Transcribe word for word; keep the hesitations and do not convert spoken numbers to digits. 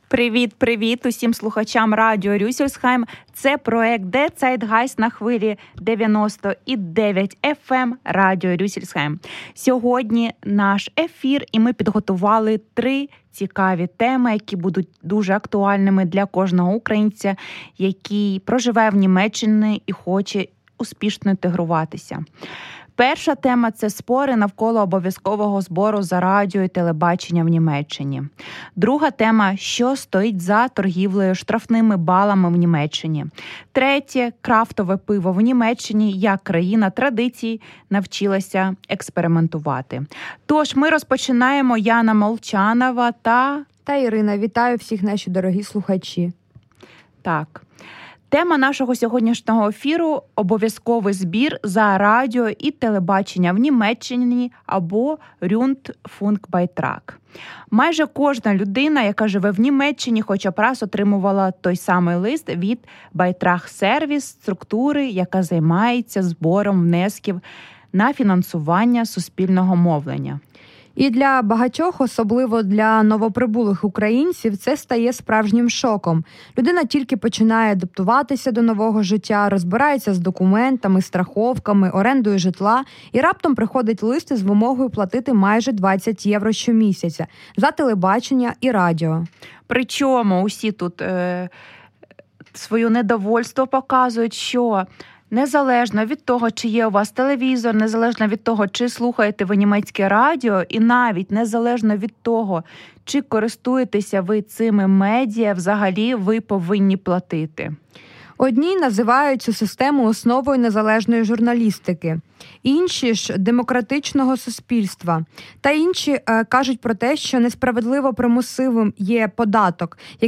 Привіт-привіт усім слухачам радіо Рюссельсхайм. Це проект «Der Zeitgeist» на хвилі дев'яносто дев'ять еф ем радіо Рюссельсхайм. Сьогодні наш ефір, і ми підготували три цікаві теми, які будуть дуже актуальними для кожного українця, який проживає в Німеччині і хоче успішно інтегруватися. Перша тема – це спори навколо обов'язкового збору за радіо і телебачення в Німеччині. Друга тема – що стоїть за торгівлею штрафними балами в Німеччині. Третє – крафтове пиво в Німеччині, як країна традицій навчилася експериментувати. Тож ми розпочинаємо. Яна Молчанова та... Та Ірина. Вітаю всіх наші дорогі слухачі. Так. Тема нашого сьогоднішнього ефіру – обов'язковий збір за радіо і телебачення в Німеччині або Rundfunkbeitrag. Майже кожна людина, яка живе в Німеччині, хоча б раз отримувала той самий лист від Beitrag Service, структури, яка займається збором внесків на фінансування суспільного мовлення. І для багатьох, особливо для новоприбулих українців, це стає справжнім шоком. Людина тільки починає адаптуватися до нового життя, розбирається з документами, страховками, орендою житла, і раптом приходить лист з вимогою платити майже двадцять євро щомісяця за телебачення і радіо. Причому усі тут е, своє недовольство показують, що... Незалежно від того, чи є у вас телевізор, незалежно від того, чи слухаєте ви німецьке радіо, і навіть незалежно від того, чи користуєтеся ви цими медіа, взагалі ви повинні платити. Одні називають цю систему основою незалежної журналістики, інші ж – демократичного суспільства. Та інші е, кажуть про те, що несправедливо примусивим є податок,